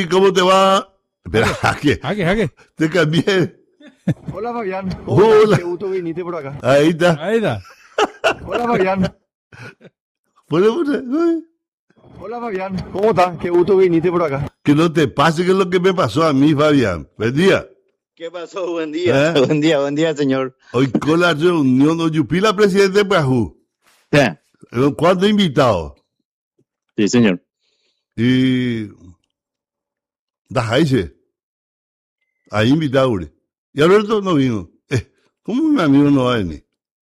¿Cómo te va? Espera, que Jaque. te cambié. Hola Fabián, Hola. qué gusto que viniste por acá. Ahí está. Ahí está. Hola Fabián, Bueno, hola Fabián, ¿cómo estás? Qué gusto que viniste por acá. que no te pase que es lo que me pasó a mí, Fabián. Buen día. ¿Qué pasó? Buen día. ¿Eh? Buen día, señor. Hoy con la reunión de Yupila, presidente de Pajú. ¿Cuántos invitados? Sí, señor. Y... Dajaise. Ahí invitado, ure. Y Alberto no vino. ¿Cómo mi amigo no va a venir?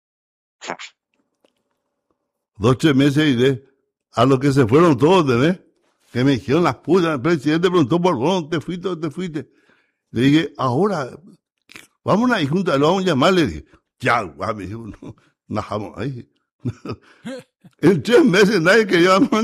2, 3 meses y de... A los que se fueron todos, ¿entendés? Que me dijeron las putas. El presidente preguntó por dónde te fuiste. Le dije, ahora, vamos a ir juntos, lo vamos a llamar. Le dije, ya, guau, me dijo, no, najamos ahí. En 3 meses nadie quería llamar,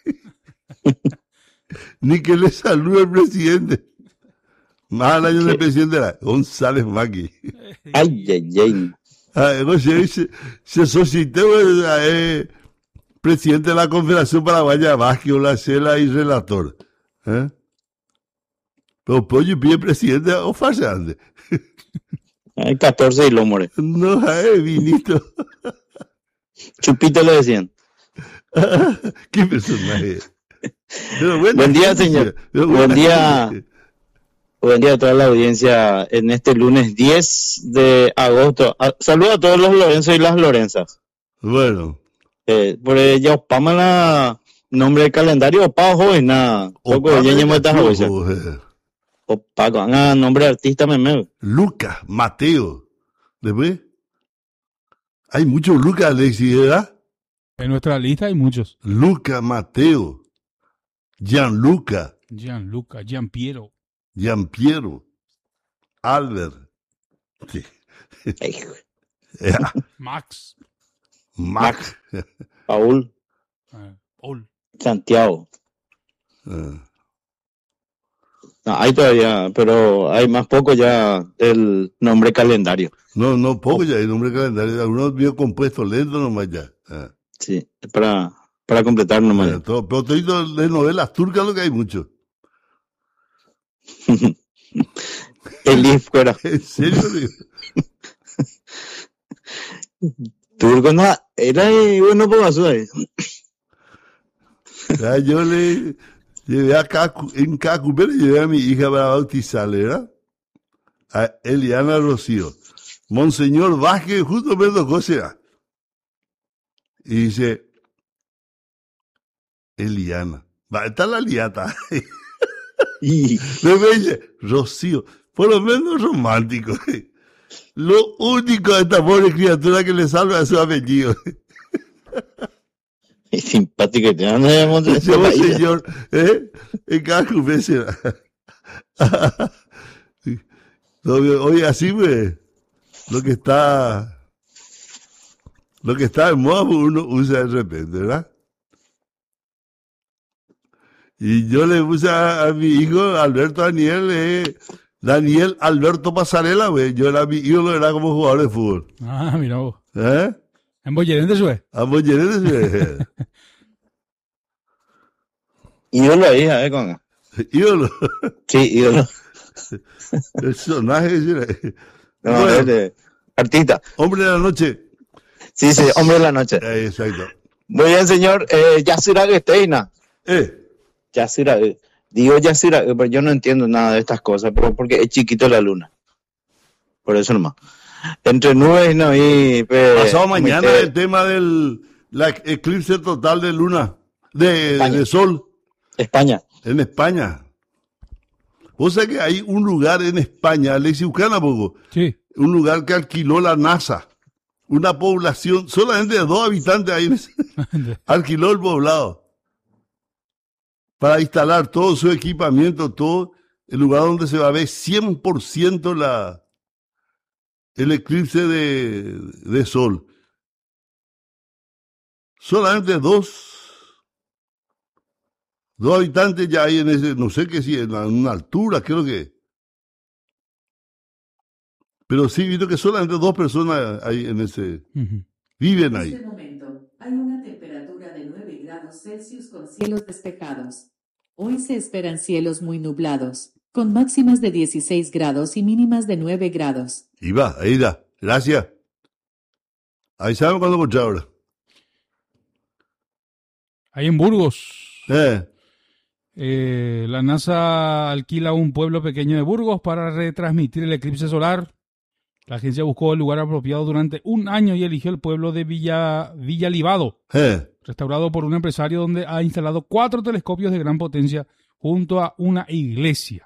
ni que le salude el presidente. Más al año del presidente era González Maki. Ay. Se solicitó presidente de la Confederación Paraguaya de Básquet, la Cela y relator. Pero pollo pide presidente o farsante. Hay 14 y lo more. No, vinito. Chupito le decían. Qué personaje. Pero bueno, Buen día, señor. Buen día. Buen día a toda la audiencia en este lunes 10 de agosto. Saludos a todos los Lorenzos y las Lorenzas. Bueno. Por ella opama la nombre del calendario opa joven nada. Poco ya llamo esta joya. Opa, con nombre de artista meme. Lucas, Mateo. ¿Después? Hay muchos Lucas, Alexis, ¿verdad? En nuestra lista hay muchos. Lucas, Mateo. Gianluca. Gianpiero. Gianpiero. Albert. Sí. Max. Paul. Paul. Santiago. No, hay todavía, pero hay más poco ya del nombre calendario. No, poco ya hay nombre calendario. Algunos bien compuestos, lentos nomás ya. Sí, para completar nomás. Pero todo de novelas turcas lo que hay mucho. Elif fuera. ¿En serio? Turco no, era bueno por ahí. Yo le llevé en Cacupé, le llevé a mi hija para bautizarle, ¿verdad? A Eliana Rocío. Monseñor Vázquez justo me tocó será. Y dice, Eliana, va a estar la liata. Me dice, Rocío, por lo menos romántico. Lo único de esta pobre criatura que le salva es su apellido. Es simpático que te dan señor, en cada conferencia. Oye, así pues, lo que está en moda uno usa de repente, ¿verdad? Y yo le puse a mi hijo Alberto Daniel Alberto Pasarela, güey. Yo era mi ídolo, era como jugador de fútbol. Ah, mira vos. En Boyerente sube. A Boyerente sube. Ídolo ahí, con. Ídolo. Sí, ídolo. Personaje. No, bueno, artista. Hombre de la noche. Sí, hombre de la noche. Exacto. Muy bien, señor. Yasira Gesteina. Yasira. Digo Yasira, pero yo no entiendo nada de estas cosas, pero porque es chiquito la luna. Por eso nomás. Entre nubes no y... Pasado mañana el tema del eclipse total de luna, de sol. España. En España. O sea que hay un lugar en España, Alexis Ucana, poco. Sí. Un lugar que alquiló la NASA. Una población, solamente de 2 habitantes ahí. Alquiló el poblado. Para instalar todo su equipamiento, todo, el lugar donde se va a ver 100% el eclipse de sol. Solamente dos habitantes ya hay en ese, no sé qué si en una altura, creo que. Pero sí, visto que solamente 2 personas hay en ese, viven ahí. En este momento hay una temperatura de 9 grados Celsius con cielos despejados. Hoy se esperan cielos muy nublados, con máximas de 16 grados y mínimas de 9 grados. Ahí da. Gracias. Ahí saben cuándo escuchar ahora. Ahí en Burgos. La NASA alquila un pueblo pequeño de Burgos para retransmitir el eclipse solar. La agencia buscó el lugar apropiado durante un año y eligió el pueblo de Villa Livado, restaurado por un empresario donde ha instalado 4 telescopios de gran potencia junto a una iglesia.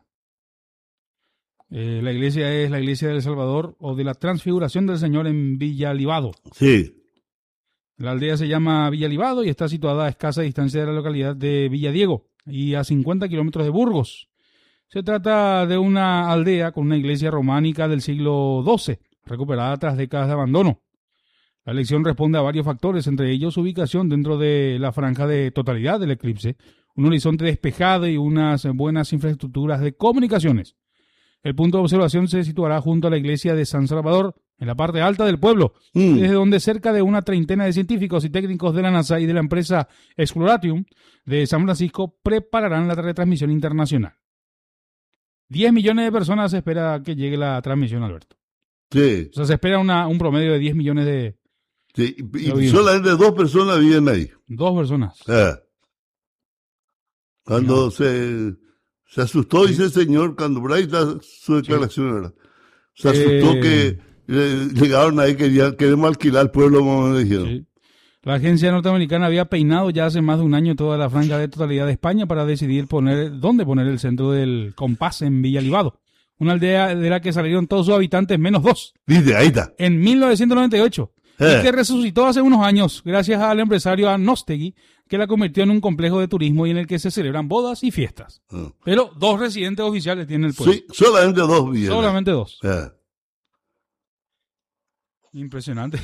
La iglesia es la iglesia del Salvador o de la Transfiguración del Señor en Villa Livado. Sí. La aldea se llama Villa Livado y está situada a escasa distancia de la localidad de Villa Diego y a 50 kilómetros de Burgos. Se trata de una aldea con una iglesia románica del siglo XII, recuperada tras décadas de abandono. La elección responde a varios factores, entre ellos su ubicación dentro de la franja de totalidad del eclipse, un horizonte despejado y unas buenas infraestructuras de comunicaciones. El punto de observación se situará junto a la iglesia de San Salvador, en la parte alta del pueblo, desde donde cerca de una treintena de científicos y técnicos de la NASA y de la empresa Exploratium de San Francisco prepararán la retransmisión internacional. 10 millones de personas se espera que llegue la transmisión, Alberto. Sí. O sea, se espera un promedio de 10 millones de... Sí, y solamente 2 personas viven ahí. 2 personas. Cuando se asustó, dice el señor, cuando por ahí está su declaración, ¿verdad? Se asustó que llegaron ahí, queremos alquilar el pueblo, como me dijeron. Sí. La agencia norteamericana había peinado ya hace más de un año toda la franja de totalidad de España para decidir dónde poner el centro del compás en Villa Livado, una aldea de la que salieron todos sus habitantes menos 2. Dice, ahí está. En 1998. Y que resucitó hace unos años gracias al empresario Anostegui, que la convirtió en un complejo de turismo y en el que se celebran bodas y fiestas. Pero 2 residentes oficiales tiene el pueblo. Sí, solamente 2 viven. Solamente 2. Impresionante.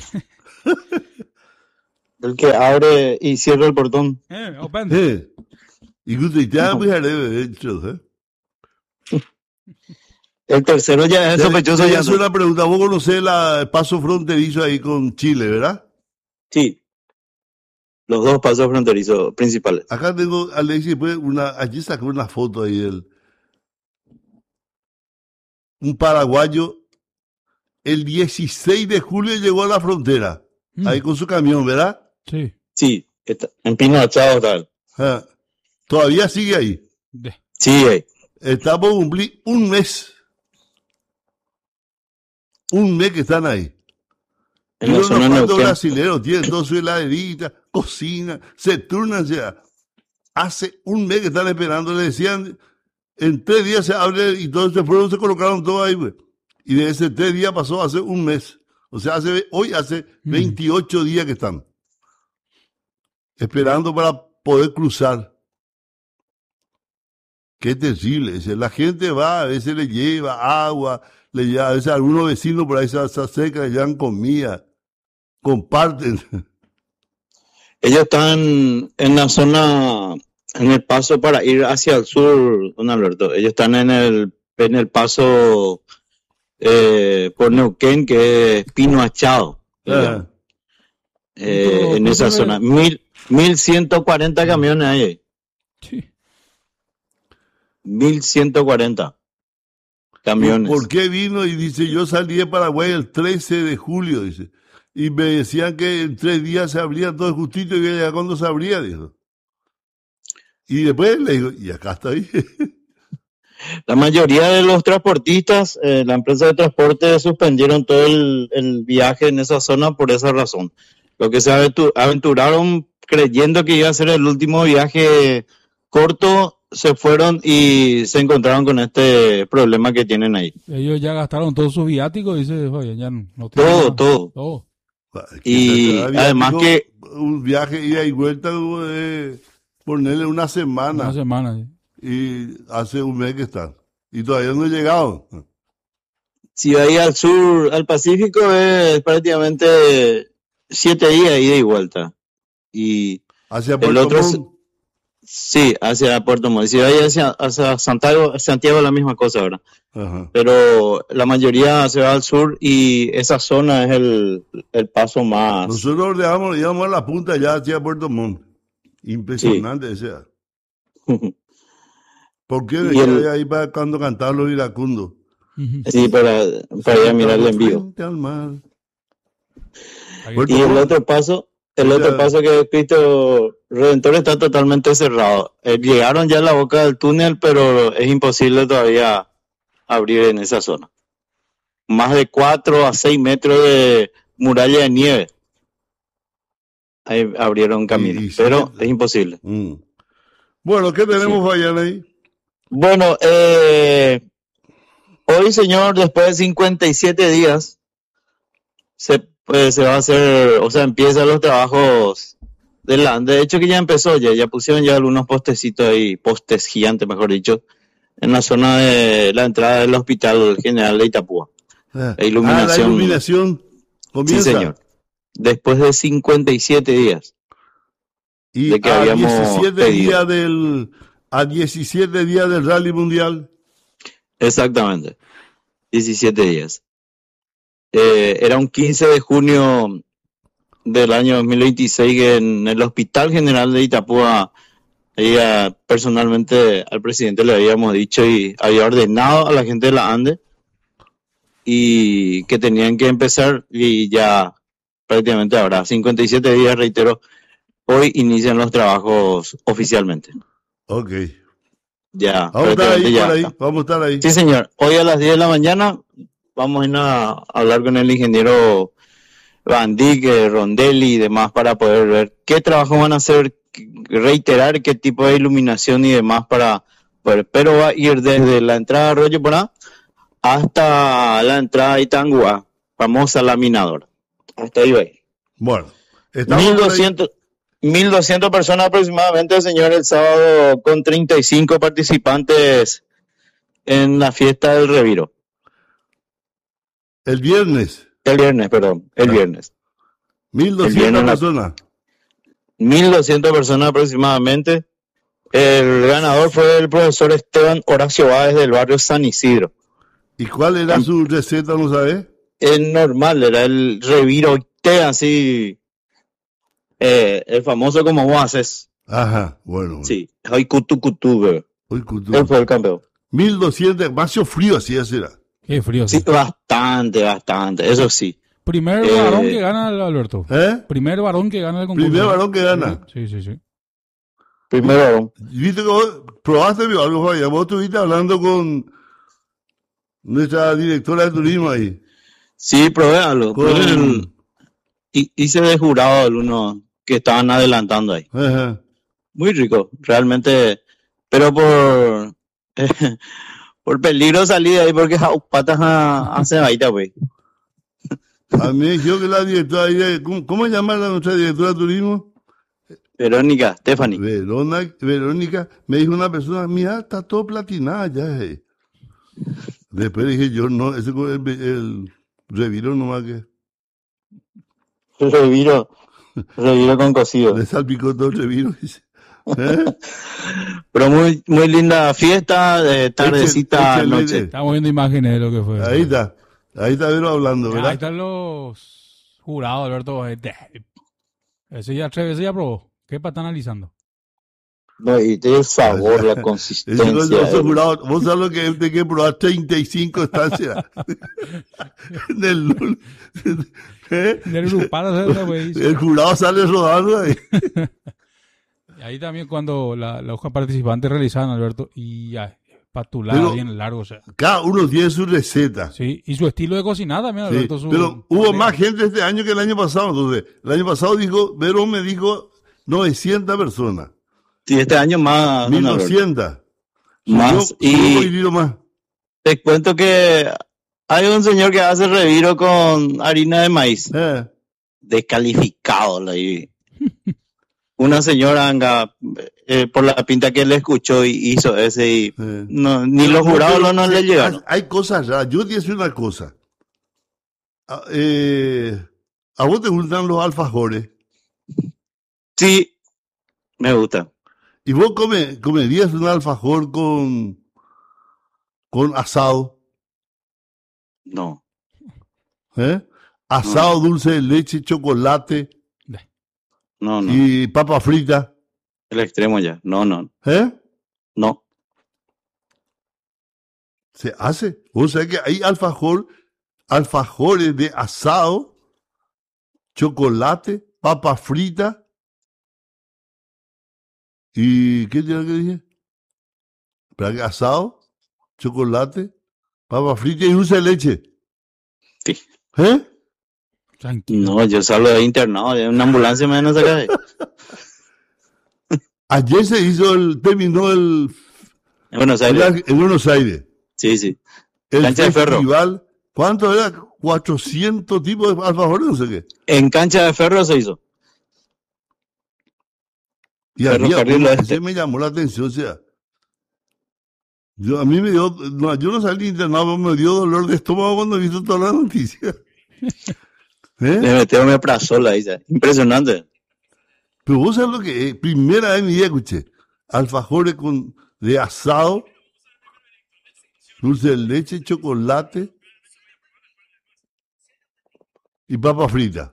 El que abre y cierra el portón. Open. Y usted ya me hecho, El tercero ya es sospechoso. Ya hace una pregunta. Vos conocés el paso fronterizo ahí con Chile, ¿verdad? Sí. Los 2 pasos fronterizos principales. Acá tengo, Alexis, allí sacó una foto ahí un paraguayo. El 16 de julio llegó a la frontera. Ahí con su camión, ¿verdad? Sí. Sí, en Pino Achado tal. Todavía sigue ahí. Sigue. Está por cumplir un mes. Un mes que están ahí. Y unos cuantos brasileños tienen todo su heladerita, cocina, se turnan ya. Hace un mes que están esperando, le decían, en 3 días se abre y todos se colocaron todos ahí, pues. Y de ese 3 días pasó hace un mes. O sea, hoy hace 28 días que están esperando para poder cruzar. Qué terrible. La gente va, a veces le lleva agua, a veces algunos vecinos por ahí se acercan, le llevan comida, comparten. Ellos están en la zona, en el paso para ir hacia el sur, don Alberto. Ellos están en el paso por Neuquén, que es Pino Achado. En esa zona. 1140 camiones hay ahí. Sí. 1140 camiones. ¿Por qué vino? Y dice, yo salí de Paraguay el 13 de julio, dice. Y me decían que en 3 días se abría todo justito y ya cuando se abría, dijo. Y después le digo, y acá está ahí. La mayoría de los transportistas, la empresa de transporte suspendieron todo el viaje en esa zona por esa razón. Los que se aventuraron creyendo que iba a ser el último viaje corto, se fueron y se encontraron con este problema que tienen ahí. Ellos ya gastaron todos sus viáticos y dice, oye, ya no todo. Y además que un viaje ida y vuelta, ponerle una semana. Una semana, sí. Y hace un mes que están. Y todavía no he llegado. Si va ahí al sur, al Pacífico, es prácticamente 7 días ida y vuelta. Y hacia Puerto Montt. Sí, hacia Puerto Montt. Si va ahí hacia Santiago la misma cosa ahora. Ajá. Pero la mayoría se va al sur y esa zona es el paso más. Nosotros íbamos a la punta ya hacia Puerto Montt. Impresionante, sí. ¿Por qué Y el- dejé ahí para cuando cantaban los iracundos? Sí, para ir a mirarle en vivo. Frente al mar. Ahí Bueno, Y el otro paso que Cristo Redentor está totalmente cerrado. Llegaron ya a la boca del túnel, pero es imposible todavía abrir en esa zona. Más de 4 a 6 metros de muralla de nieve. Ahí abrieron camino, Y sí, pero es imposible. Bueno, ¿qué tenemos, Fabián, ahí? Bueno, hoy, señor, después de 57 días, se va a hacer, o sea, empiezan los trabajos de hecho que ya empezó, ya pusieron ya algunos postecitos ahí, postes gigantes, mejor dicho, en la zona de la entrada del Hospital General de Itapúa. La la iluminación comienza. Sí, señor. Después de 57 días. Y de que a habíamos 17 pedido. a 17 días del Rally Mundial. Exactamente. 17 días. Era un 15 de junio del año 2026 que en el Hospital General de Itapúa, ella personalmente al presidente le habíamos dicho y había ordenado a la gente de la ANDE y que tenían que empezar, y ya prácticamente ahora, 57 días, reitero, hoy inician los trabajos oficialmente. Ok. Ya, Vamos a estar prácticamente ahí, ya por ahí. está. Vamos a estar ahí. Sí, señor. Hoy a las 10 de la mañana vamos a ir a hablar con el ingeniero Van Dijk, Rondelli y demás para poder ver qué trabajo van a hacer, reiterar qué tipo de iluminación y demás para poder. Pero va a ir desde la entrada de Arroyo Porá hasta la entrada de Itangua, famosa laminadora. Hasta ahí va a ir. Bueno, estamos por ahí. 1.200 personas aproximadamente, señor, el sábado, con 35 participantes en la fiesta del Reviro. El viernes. El viernes. 1.200 personas. 1.200 personas aproximadamente. El ganador fue el profesor Esteban Horacio Báez del barrio San Isidro. ¿Y cuál era su receta, no sabes? El normal, era el Reviro, así, el famoso como vos haces. Ajá, bueno. Sí, hoy cutu, él fue el campeón. 1.200, demasiado frío así será. Qué frío. Sí, bastante, eso sí. Primer varón que gana, Alberto. Primer varón que gana el concurso. Primer varón que gana. Sí. Primer varón. ¿Viste que vos probaste algo, Fabián? Vos estuviste hablando con nuestra directora de turismo ahí. Sí, probé algo. Hice de jurado algunos que estaban adelantando ahí. Ajá. Muy rico, realmente. Pero por peligro salí de ahí porque patas hace baita, güey. A mí me dijo que la directora ahí, ¿cómo se llama nuestra directora de turismo? Verónica, Stephanie. Verónica, me dijo una persona, mira, está todo platinada ya. Después dije yo, no, ese es el Reviro nomás que. Reviro con cocido. Le salpicó todo el Reviro. Pero muy, muy linda fiesta, tardecita, noche. Estamos viendo imágenes de lo que fue. Ahí está Vero hablando, ¿verdad? Ahí están los jurados, Alberto. Ese ya 3 veces ya probó. ¿Qué para estar analizando? No, y tiene el sabor, la consistencia. Vos sabés lo que hay que probar 35 estancias. El jurado sale rodando ahí. Ahí también cuando los participantes realizaban, Alberto, y ya, patulada bien largo. O sea. Cada uno tiene su receta. Sí, y su estilo de cocinar también, Alberto. Sí, pero hubo más gente este año que el año pasado. Entonces, el año pasado Verón me dijo 900 personas. Sí, este año más. 1.200. Más. Más. Te cuento que hay un señor que hace reviro con harina de maíz. Descalificado. Una señora por la pinta que le escuchó y hizo ese y ni los jurados no le llegaron. Hay cosas raras. Yo te decía una cosa. ¿A vos te gustan los alfajores? Sí, me gusta. ¿Y vos comerías un alfajor con asado? No. Asado, dulce de leche, chocolate. No. Y papa frita. El extremo ya. No. No. Se hace. O sea que hay alfajores de asado, chocolate, papa frita. ¿Y qué tiene que decir? Asado, chocolate, papa frita y dulce de leche. Sí. ¿Eh? Tranquilo. No, yo salgo de internado, de una ambulancia me van a sacar. Ayer terminó En Buenos Aires. en Buenos Aires. Sí. El Cancha de Ferro. festival, ¿cuánto era? 400 tipos de alfajores, no sé qué. En Cancha de Ferro se hizo. Y había Ferrocarril uno que Oeste. se me llamó la atención, o sea, yo no salí internado, me dio dolor de estómago cuando he visto todas las noticias. Le metieron omeprazol ahí, ya. Impresionante. Pero vos sabés lo que es, primera vez en mi vida escuché, alfajores de asado, dulce de leche, chocolate y papa frita.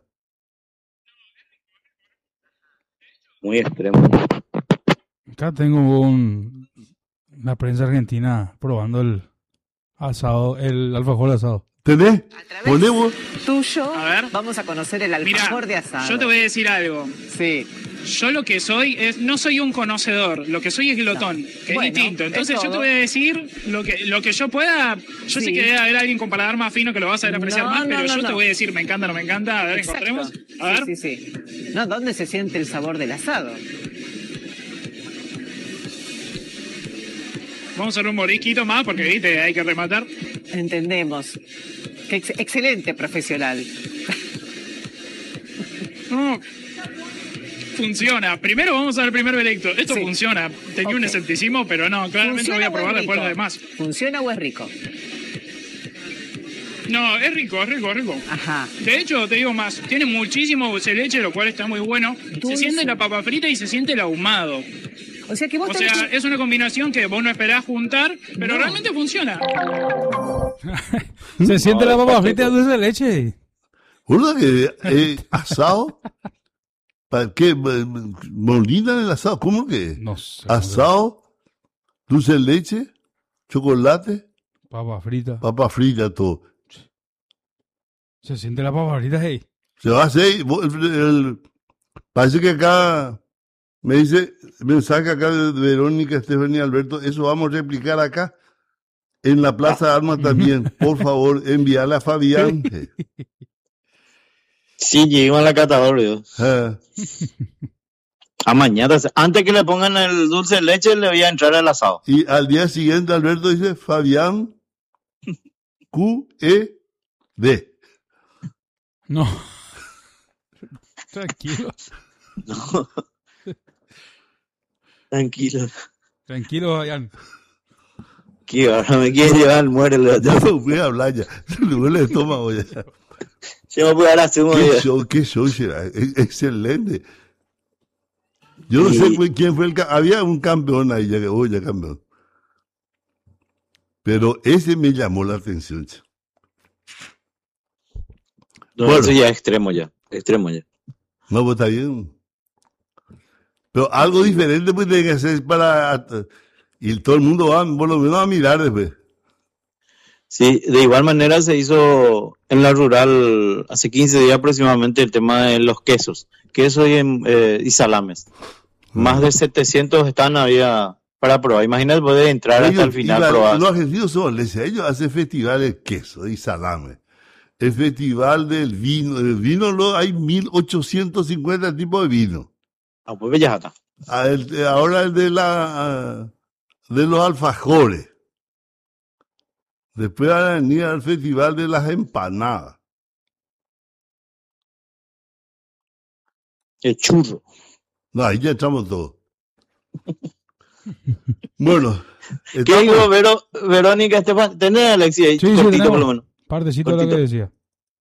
Muy extremo. Acá tengo una prensa argentina probando el asado, el alfajor asado. ¿Tenés? A través Ponemos. tuyo, A ver. vamos a conocer el alfajor de asado. Yo te voy a decir algo. Sí. Yo lo que soy no soy un conocedor, lo que soy es glotón, que Bueno, es distinto. Entonces es yo te todo. voy a decir lo que yo pueda. Yo sé Sí. que debe haber alguien con paladar más fino que lo vas a saber apreciar más, pero yo te voy a decir me encanta, no me encanta. A ver, Exacto. encontremos. A ver. Sí. No, ¿dónde se siente el sabor del asado? Vamos a hacer un morisquito más porque viste, hay que rematar. Entendemos. Qué excelente profesional. No. Funciona. Primero vamos a ver el primer veredicto. Esto Sí. funciona. Tenía un Ok. escepticismo, pero no, claramente voy a probar después lo demás. ¿Funciona o es rico? No, es rico. Ajá. De hecho, te digo más, tiene muchísimo dulce de leche, lo cual está muy bueno. Dulce. Se siente la papa frita y se siente el ahumado. O sea que vos O tenés sea, es una combinación que vos no esperás juntar, pero No. realmente funciona. Se siente la papa está frita de seco. dulce de leche. Uno que asado, ¿para qué? ¿Molinan el asado? ¿Cómo que? No sé. Asado, dulce de leche, chocolate, Papa frita. papa frita, todo. Se siente la papa frita, hey. Se va a hacer, parece que acá, me saca acá de Verónica, Estefanía Alberto, eso vamos a replicar acá, en la Plaza de Armas también. Por favor, envíale a Fabián. Sí, llegó a la catador, yo. A mañana, antes que le pongan el dulce de leche, le voy a entrar al asado. Y al día siguiente Alberto dice, Fabián, QED. No. Tranquilo. No. Tranquilo. Tranquilo, Fabián. Que ahora me quiere llevar, muérelo. Ya no puede hablar ya. Se le duele el estómago ya. Se me puede dar así un día. Qué show será. Excelente. Yo no sé quién fue había un campeón ahí, ya campeón. Pero ese me llamó la atención. No, Bueno. eso ya es extremo ya. No, pues está bien. Pero algo diferente pues tiene que hacer para... Y todo el mundo va, por lo menos, a mirar después. Sí, de igual manera se hizo en la rural hace 15 días aproximadamente el tema de los quesos y salames. Más de 700 están había para probar. Imagínate poder entrar hasta el final probar. Los argentinos son, ellos hacen festivales de queso y salame. El festival del vino. El vino hay 1850 tipos de vino. Ah, pues ya está. Ahora el de los alfajores. Después van a venir al festival de las empanadas. El churro. No, ahí ya entramos todos. Bueno. ¿Qué digo, Verónica, Estefan? ¿Tenés, Alexia? Sí, Cortito, tenemos. por lo menos. Partecito de lo que decía.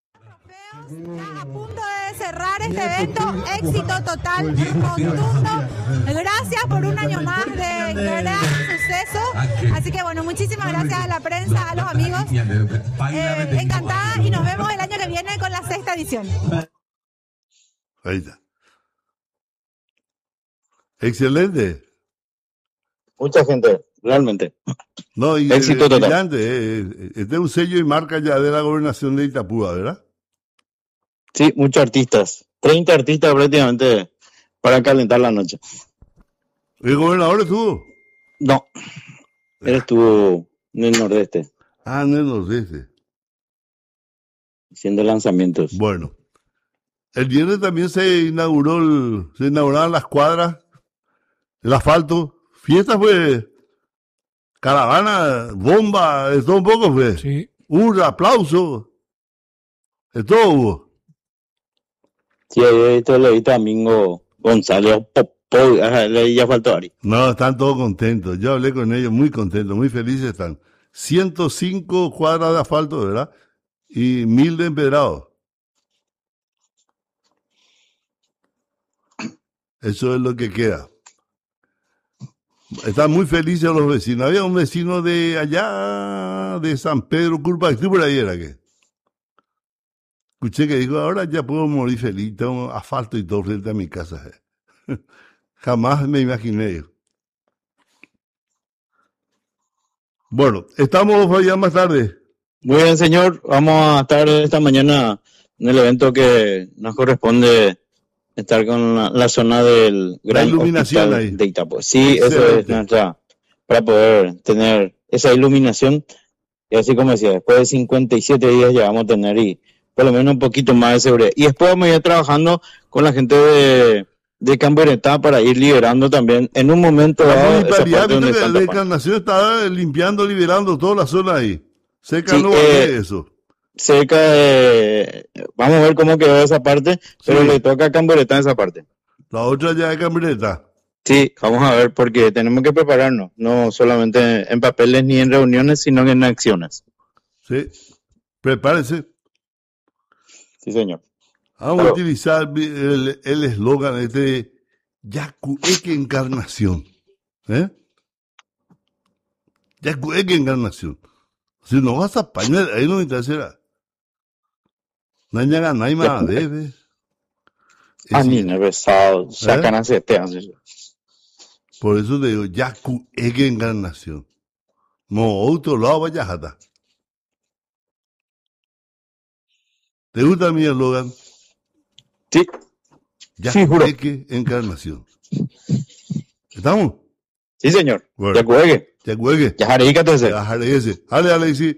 A punto de cerrar este evento, éxito total, rotundo. Gracias por un año más de gran suceso. Así que bueno, muchísimas gracias a la prensa, a los amigos. Encantada y nos vemos el año que viene con la 6ª edición. Ahí está. Excelente. Mucha gente. realmente. No, y éxito total. Brillante, este es un sello y marca ya de la gobernación de Itapúa, ¿verdad? Sí, muchos artistas. 30 artistas prácticamente para calentar la noche. ¿El gobernador estuvo? No, él estuvo en el nordeste. Ah, en el nordeste. Haciendo lanzamientos. Bueno. El viernes también se inauguraron las cuadras, el asfalto. Fiesta fue, caravana, bomba, de todo un poco fue. Sí. Un aplauso. De todo hubo. Sí, esto lo vi Domingo González, ya faltó Ari. No, están todos contentos. Yo hablé con ellos, muy contentos, muy felices están. 105 cuadras de asfalto, ¿verdad? Y 1000 de empedrado. Eso es lo que queda. Están muy felices los vecinos. Había un vecino de allá, de San Pedro, por ahí era que. Escuché que dijo, ahora ya puedo morir feliz, tengo asfalto y todo frente a mi casa. Jamás me imaginé. Bueno, estamos allá más tarde. Muy bien, señor. Vamos a estar esta mañana en el evento que nos corresponde estar con la zona del gran iluminación hospital ahí de Itapúa. Sí, eso es nuestra, para poder tener esa iluminación. Y así como decía, después de 57 días ya vamos a tener y por lo menos un poquito más de seguridad. Y después vamos a ir trabajando con la gente de Camberetá para ir liberando también en un momento dado. La municipalidad de Encarnación está limpiando, liberando toda la zona ahí. Cerca sí, no eso. Cerca vamos a ver cómo quedó esa parte, pero le toca a Camberetá esa parte. La otra ya es Camberetá. Sí, vamos a ver porque tenemos que prepararnos, no solamente en papeles ni en reuniones, sino en acciones. Sí, prepárense. Sí, señor. Vamos a utilizar el eslogan de Yacueque Encarnación. Yacueque Encarnación. Si no vas a España, ahí no me interesa. No hay nada, no hay más, bebé. Ani, nevesado, sacan a 7 años. Por eso te digo, Yacueque Encarnación. No, otro lado vaya jata. ¿Te gusta mi eslogan? Sí. Yacueque Encarnación. ¿Estamos? Sí, señor. Bueno. Yacueque. Yacueque. Yajareícatese. Dale, Alexis.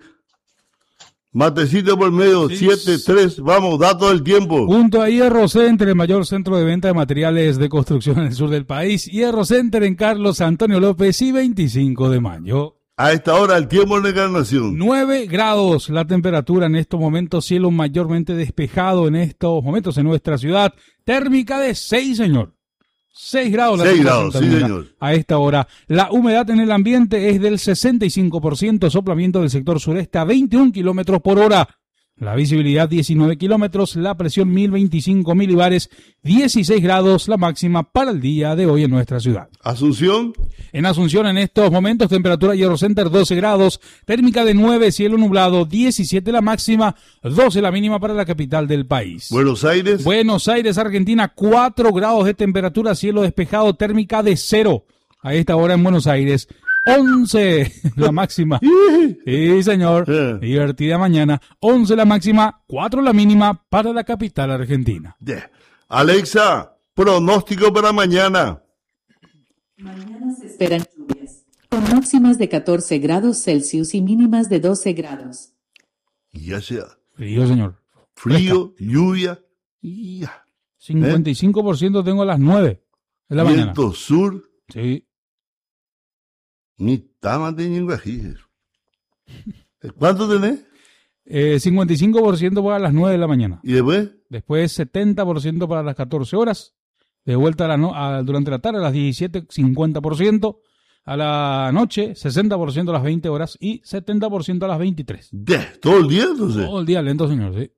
Matecito por medio, 7-3. Vamos, dato del tiempo. Junto a Hierro Center, el mayor centro de venta de materiales de construcción en el sur del país. Hierro Center en Carlos Antonio López y 25 de mayo. A esta hora, el tiempo en Encarnación. 9 grados la temperatura en estos momentos, cielo mayormente despejado en estos momentos en nuestra ciudad. Térmica de 6, señor. 6 grados la 6 grados, sí, señor. A esta hora. La humedad en el ambiente es del 65%, soplamiento del sector sureste a 21 kilómetros por hora. La visibilidad 19 kilómetros, la presión 1025 milibares, 16 grados la máxima para el día de hoy en nuestra ciudad. ¿Asunción? En Asunción en estos momentos, temperatura Hierro Center 12 grados, térmica de 9, cielo nublado, 17 la máxima, 12 la mínima para la capital del país. Buenos Aires. Buenos Aires, Argentina, 4 grados de temperatura, cielo despejado, térmica de 0. A esta hora en Buenos Aires. 11 la máxima. Sí, señor. Divertida mañana. 11 la máxima, 4 la mínima para la capital argentina. Alexa, pronóstico para mañana. Mañana se esperan lluvias, con máximas de 14 grados Celsius y mínimas de 12 grados. Ya sea. Frío, señor. Frío, lluvia. Y ya. 55% tengo a las 9 de la mañana. Viento sur. Sí. Ni tama teniendo aquí. ¿Cuánto tenés? 55% para las 9 de la mañana. ¿Y después? Después 70% para las 14 horas. De vuelta durante la tarde a las 17, 50%. A la noche, 60% a las 20 horas y 70% a las 23. ¿Todo el día entonces? Todo el día lento, señor, sí.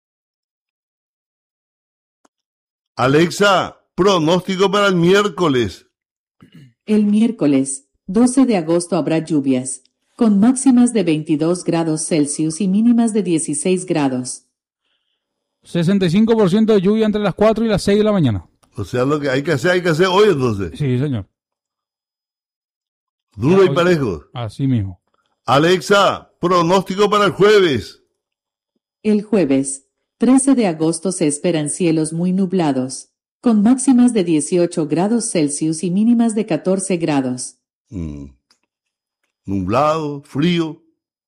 Alexa, pronóstico para el miércoles. El miércoles 12 de agosto habrá lluvias, con máximas de 22 grados Celsius y mínimas de 16 grados. 65% de lluvia entre las 4 y las 6 de la mañana. O sea, lo que hay que hacer hoy entonces. Sí, señor. Duro y parejo. Así mismo. Alexa, pronóstico para el jueves. El jueves, 13 de agosto se esperan cielos muy nublados, con máximas de 18 grados Celsius y mínimas de 14 grados. Nublado, frío.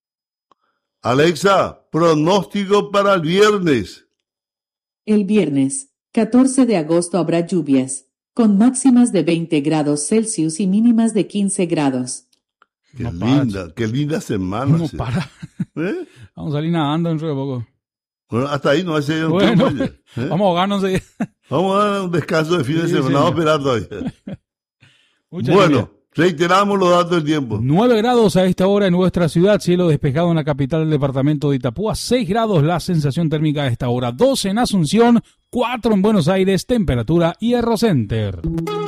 Alexa, pronóstico para el viernes. El viernes, 14 de agosto habrá lluvias, con máximas de 20 grados Celsius y mínimas de 15 grados. Qué linda semana. No para. Vamos a salir nadando dentro de poco. Bueno, hasta ahí no va a ser un tiempo. Vamos a ahogarnos. Vamos a dar un descanso de fin de semana. Vamos a esperar todavía. Bueno, reiteramos los datos del tiempo. 9 grados a esta hora en nuestra ciudad, cielo despejado en la capital del departamento de Itapúa. 6 grados la sensación térmica a esta hora. 12 en Asunción, 4 en Buenos Aires, temperatura Hierro Center.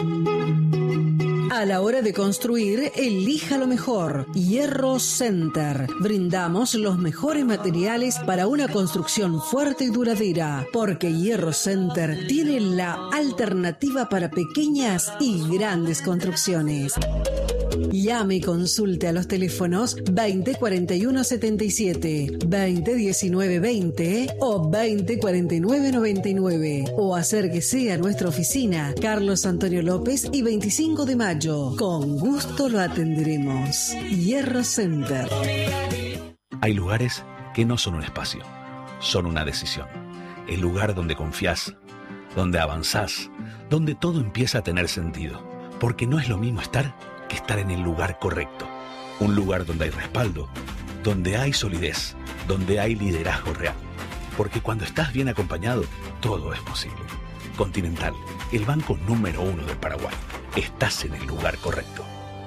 A la hora de construir, elija lo mejor. Hierro Center. Brindamos los mejores materiales para una construcción fuerte y duradera, porque Hierro Center tiene la alternativa para pequeñas y grandes construcciones. Llame y consulte a los teléfonos 20 41 77, 20 19 20 o 20 49 99 o acérquese a nuestra oficina Carlos Antonio López y 25 de mayo. Con gusto lo atenderemos. Hierro Center. Hay lugares que no son un espacio, son una decisión. El lugar donde confías, donde avanzás, donde todo empieza a tener sentido. Porque no es lo mismo estar que estar en el lugar correcto. Un lugar donde hay respaldo, donde hay solidez, donde hay liderazgo real. Porque cuando estás bien acompañado, todo es posible. Continental, el banco número 1 del Paraguay. Estás en el lugar correcto.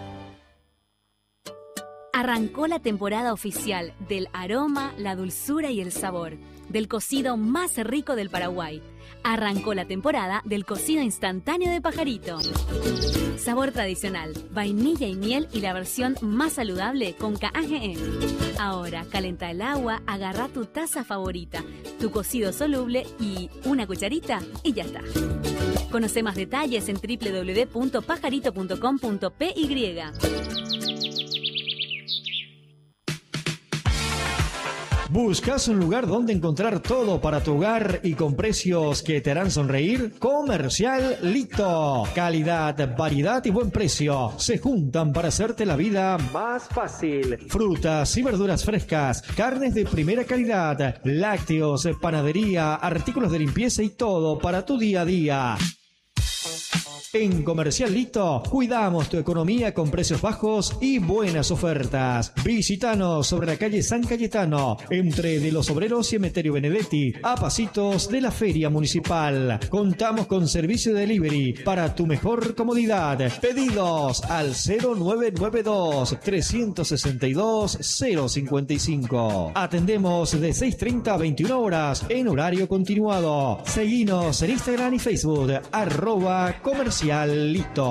Arrancó la temporada oficial del aroma, la dulzura y el sabor del cocido más rico del Paraguay. Arrancó la temporada del cocido instantáneo de Pajarito. Sabor tradicional, vainilla y miel y la versión más saludable con KAGE. Ahora, calenta el agua, agarra tu taza favorita, tu cocido soluble y una cucharita y ya está. Conoce más detalles en www.pajarito.com.py. ¿Buscas un lugar donde encontrar todo para tu hogar y con precios que te harán sonreír? Comercial Lito. Calidad, variedad y buen precio se juntan para hacerte la vida más fácil. Frutas y verduras frescas, carnes de primera calidad, lácteos, panadería, artículos de limpieza y todo para tu día a día. En Comercial Lito cuidamos tu economía con precios bajos y buenas ofertas. Visítanos sobre la calle San Cayetano, entre de los Obreros y Emeterio Benedetti, a pasitos de la Feria Municipal. Contamos con servicio de delivery para tu mejor comodidad. Pedidos al 0992 362 055. Atendemos de 6:30 a 21 horas en horario continuado. Seguinos en Instagram y Facebook @Comercial Lito.